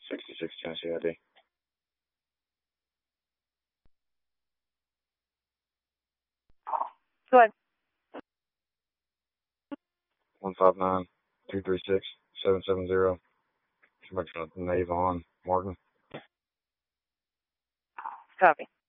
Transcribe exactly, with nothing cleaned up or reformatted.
sixty-six Tennessee I D. Go ahead. one five nine, two three six, seven seven zero. Somebody from Nave on Martin. Copy.